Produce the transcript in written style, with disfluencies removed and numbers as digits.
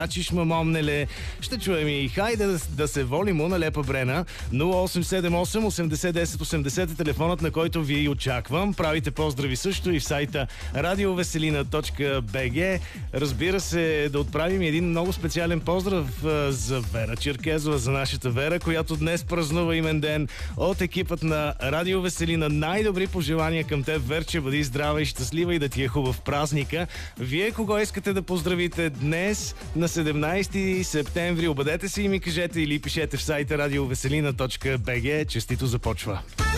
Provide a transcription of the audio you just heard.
Чиш мамомнеле. Ще чуем и хайде да се волим на Лепа Брена. 0878 80 10 80 е телефонът, на който ви очаквам. Правите поздрави също и в сайта radioveselina.bg. Разбира се, да отправим един много специален поздрав за Вера Черкезова, за нашата Вера, която днес празнува имен ден. От екипът на Радио Веселина най-добри пожелания към теб, Верче. Бъди здрава и щастлива и да ти е хубав празника. Вие кого искате да поздравите днес на 17 септември? Обадете се и ми кажете или пишете в сайта radioveselina.bg. Честито започва!